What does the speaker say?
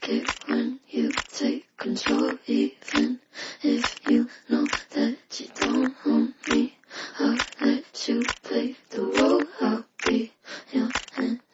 like it when you take control, even if you know that you don't own me. I'll let you play